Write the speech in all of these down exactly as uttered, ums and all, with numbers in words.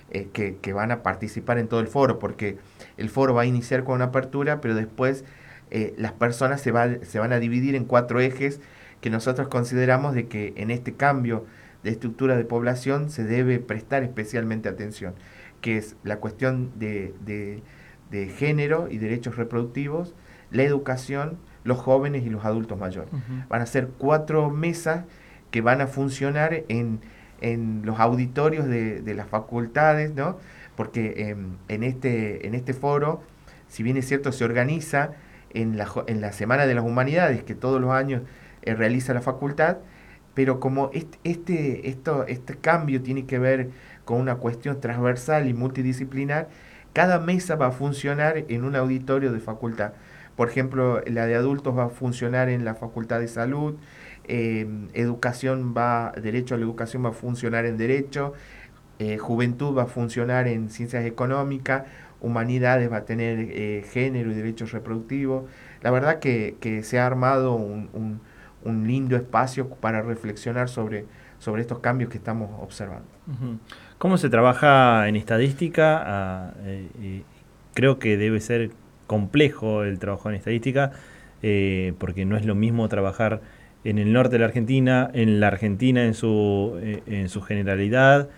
eh, que, que van a participar en todo el foro, porque el foro va a iniciar con una apertura, pero después eh, las personas se, va, se van a dividir en cuatro ejes que nosotros consideramos de que en este cambio de estructura de población se debe prestar especialmente atención, que es la cuestión de, de, de género y derechos reproductivos, la educación, los jóvenes y los adultos mayores. Uh-huh. Van a ser cuatro mesas que van a funcionar en, en los auditorios de, de las facultades, ¿no? Porque eh, en, este, en este foro, si bien es cierto, se organiza en la, en la Semana de las Humanidades, que todos los años eh, realiza la facultad, pero como este, este, esto, este cambio tiene que ver con una cuestión transversal y multidisciplinar, cada mesa va a funcionar en un auditorio de facultad. Por ejemplo, la de adultos va a funcionar en la Facultad de Salud, eh, educación va, derecho a la educación va a funcionar en derecho, eh, juventud va a funcionar en ciencias económicas, humanidades va a tener eh, género y derechos reproductivos. La verdad que, que se ha armado un, un, un lindo espacio para reflexionar sobre, sobre estos cambios que estamos observando. Uh-huh. ¿Cómo se trabaja en estadística? Ah, eh, eh, creo que debe ser complejo el trabajo en estadística, eh, porque no es lo mismo trabajar en el norte de la Argentina, en la Argentina en su, eh, en su generalidad,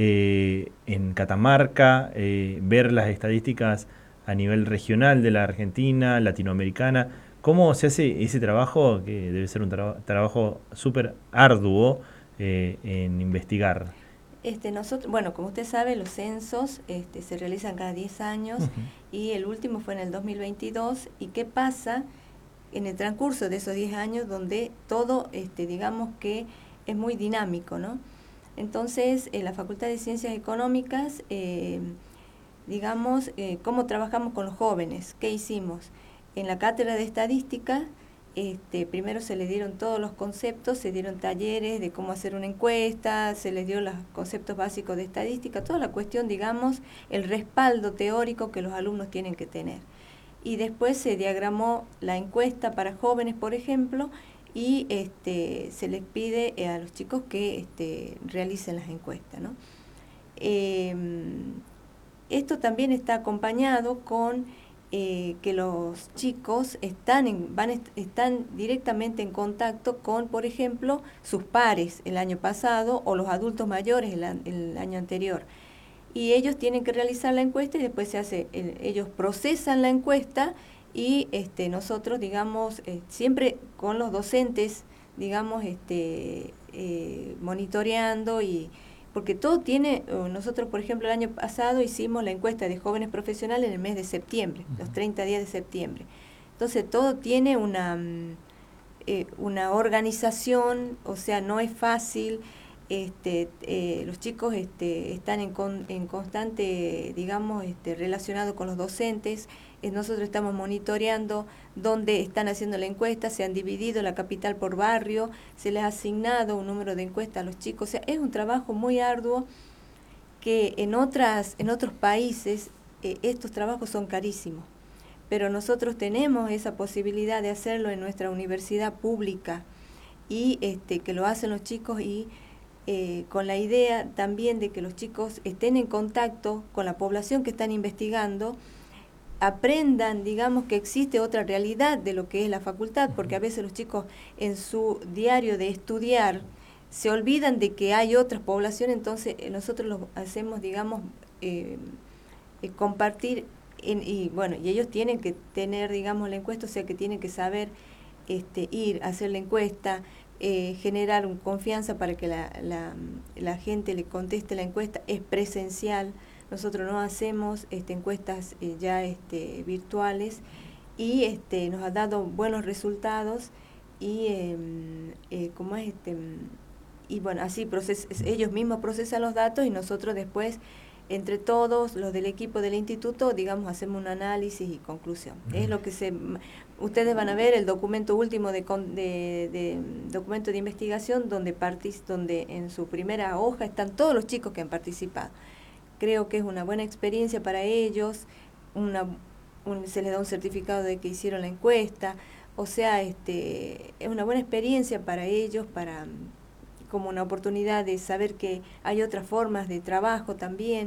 eh, en Catamarca, eh, ver las estadísticas a nivel regional de la Argentina, latinoamericana. ¿Cómo se hace ese trabajo, que debe ser un tra- trabajo súper arduo eh, en investigar? Este, nosotros, bueno, como usted sabe, los censos este, se realizan cada diez años uh-huh. y el último fue en el dos mil veintidós. ¿Y qué pasa en el transcurso de esos diez años donde todo, este, digamos que es muy dinámico, ¿no? Entonces, en la Facultad de Ciencias Económicas, eh, digamos, eh, ¿cómo trabajamos con los jóvenes? ¿Qué hicimos? En la cátedra de estadística, Este, primero se les dieron todos los conceptos, se dieron talleres de cómo hacer una encuesta, se les dio los conceptos básicos de estadística, toda la cuestión, digamos, el respaldo teórico que los alumnos tienen que tener. Y después se diagramó la encuesta para jóvenes, por ejemplo, y este, se les pide a los chicos que este, realicen las encuestas, ¿no? Eh, esto también está acompañado con Eh, que los chicos están, en, van est- están directamente en contacto con, por ejemplo, sus pares el año pasado o los adultos mayores el, an- el año anterior. Y ellos tienen que realizar la encuesta y después se hace, el, ellos procesan la encuesta y este, nosotros, digamos, eh, siempre con los docentes, digamos, este, eh, monitoreando y porque todo tiene, nosotros por ejemplo el año pasado hicimos la encuesta de jóvenes profesionales en el mes de septiembre, uh-huh. los treinta días de septiembre. Entonces todo tiene una, eh, una organización, o sea, no es fácil, este, eh, los chicos este, están en, con, en constante, digamos, este, relacionado con los docentes. Eh, nosotros estamos monitoreando dónde están haciendo la encuesta, se han dividido la capital por barrio, se les ha asignado un número de encuestas a los chicos. O sea, es un trabajo muy arduo que en, otras, en otros países eh, estos trabajos son carísimos. Pero nosotros tenemos esa posibilidad de hacerlo en nuestra universidad pública y este, que lo hacen los chicos y Eh, con la idea también de que los chicos estén en contacto con la población que están investigando, aprendan, digamos, que existe otra realidad de lo que es la facultad, porque a veces los chicos en su diario de estudiar se olvidan de que hay otras poblaciones, entonces eh, nosotros los hacemos, digamos, eh, eh, compartir, en, y bueno, y ellos tienen que tener, digamos, la encuesta, o sea que tienen que saber este, ir a hacer la encuesta, Eh, generar un confianza para que la, la, la gente le conteste la encuesta, es presencial, nosotros no hacemos este, encuestas eh, ya este, virtuales y este, nos ha dado buenos resultados y eh, eh, como es este y bueno, así proces, ellos mismos procesan los datos y nosotros después entre todos los del equipo del instituto, digamos, hacemos un análisis y conclusión. Uh-huh. Es lo que se, ustedes van a ver el documento último de, de, de documento de investigación donde partic, donde en su primera hoja están todos los chicos que han participado. Creo que es una buena experiencia para ellos, una, un, se les da un certificado de que hicieron la encuesta, o sea, este, es una buena experiencia para ellos, para como una oportunidad de saber que hay otras formas de trabajo también.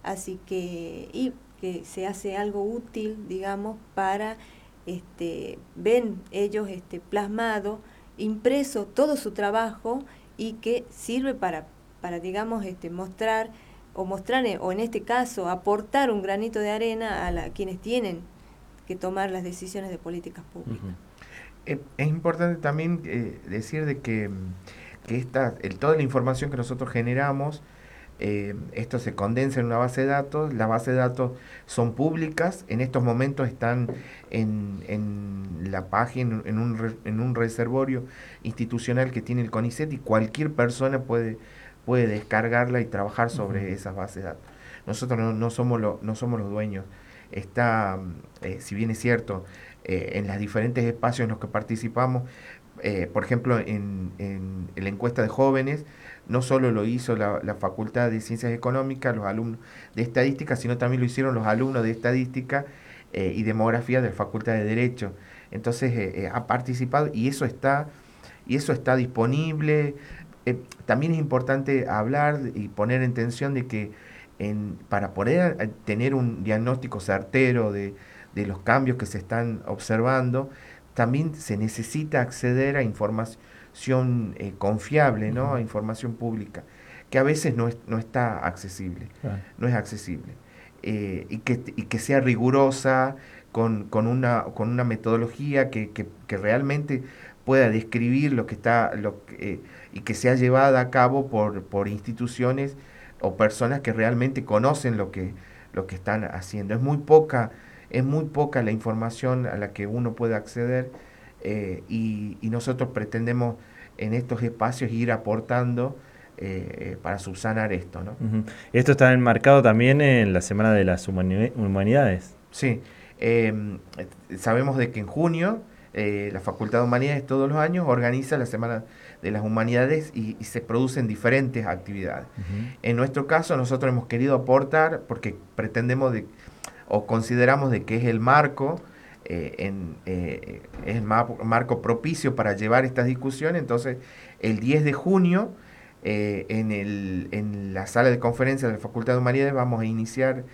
así que, y que se hace algo útil, digamos, para, este, ven ellos este, plasmado, impreso todo su trabajo y que sirve para, para digamos, este, mostrar, o mostrar, o en este caso, aportar un granito de arena a la, quienes tienen que tomar las decisiones de políticas públicas. Uh-huh. Eh, es importante también eh, decir de que, que esta, el, toda la información que nosotros generamos, eh, esto se condensa en una base de datos. Las bases de datos son públicas, en estos momentos están en, en la página, en un, re, en un reservorio institucional que tiene el CONICET, y cualquier persona puede, puede descargarla y trabajar sobre uh-huh. esas bases de datos. Nosotros no, no, somos, lo, no somos los dueños. Está, eh, si bien es cierto, eh, en los diferentes espacios en los que participamos, eh, por ejemplo, en, en, en la encuesta de jóvenes, no solo lo hizo la, la Facultad de Ciencias Económicas, los alumnos de Estadística, sino también lo hicieron los alumnos de Estadística eh, y Demografía de la Facultad de Derecho. Entonces, eh, eh, ha participado y eso está, y eso está disponible. Eh, también es importante hablar y poner en tensión de que En, para poder tener un diagnóstico certero de, de los cambios que se están observando, también se necesita acceder a información eh, confiable, ¿no? Uh-huh. A información pública, que a veces no, es, no está accesible, uh-huh. no es accesible, eh, y, que, y que sea rigurosa, con, con, una, con una metodología que, que, que realmente pueda describir lo que está, lo que, eh, y que sea llevada a cabo por, por instituciones o personas que realmente conocen lo que, lo que están haciendo. Es muy poca, es muy poca la información a la que uno puede acceder, eh, y, y nosotros pretendemos en estos espacios ir aportando eh, para subsanar esto, ¿no? Uh-huh. Esto está enmarcado también en la Semana de las Humanidades. Sí, eh, sabemos de que en junio eh, la Facultad de Humanidades todos los años organiza la Semana de las Humanidades y, y se producen diferentes actividades. Uh-huh. En nuestro caso, nosotros hemos querido aportar porque pretendemos de, o consideramos de que es el marco, eh, en, eh, es el ma- marco propicio para llevar estas discusiones. Entonces, el diez de junio, eh, en, el, en la sala de conferencias de la Facultad de Humanidades vamos a iniciar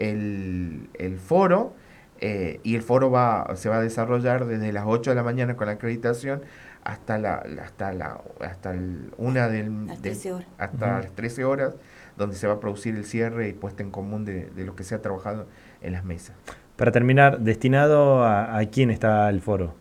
el, el foro, eh, y el foro va, se va a desarrollar desde las ocho de la mañana con la acreditación hasta la hasta la hasta el una del, las trece horas. De, hasta uh-huh. las trece horas, donde se va a producir el cierre y puesta en común de, de lo que se ha trabajado en las mesas. Para terminar, ¿destinado a, a quién está el foro?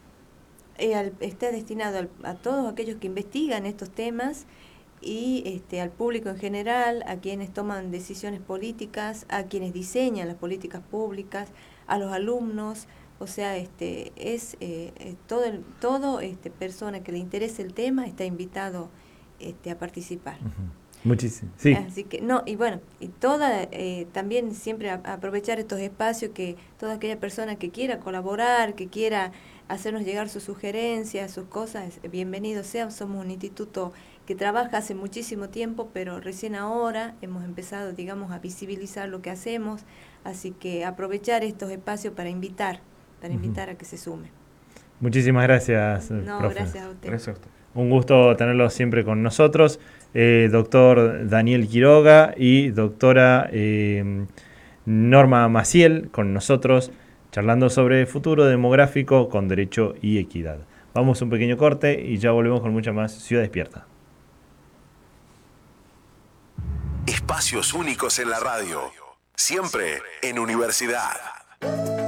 Eh, al, está destinado al, a todos aquellos que investigan estos temas y este, al público en general, a quienes toman decisiones políticas, a quienes diseñan las políticas públicas, a los alumnos. O sea, este es eh, todo el, todo este persona que le interese el tema está invitado este a participar. Uh-huh. Muchísimo. Sí. Así que no, y bueno, y toda eh, también siempre a, a aprovechar estos espacios, que toda aquella persona que quiera colaborar, que quiera hacernos llegar sus sugerencias, sus cosas, bienvenidos sean. Somos un instituto que trabaja hace muchísimo tiempo, pero recién ahora hemos empezado, digamos, a visibilizar lo que hacemos, así que aprovechar estos espacios para invitar para invitar uh-huh. a que se sume. Muchísimas gracias, no, profe. Gracias a usted. Gracias a usted. Un gusto tenerlo siempre con nosotros. Eh, doctor Daniel Quiroga y doctora eh, Norma Maciel con nosotros, charlando sobre futuro demográfico con derecho y equidad. Vamos a un pequeño corte y ya volvemos con mucha más Ciudad Despierta. Espacios únicos en la radio. Siempre en Universidad.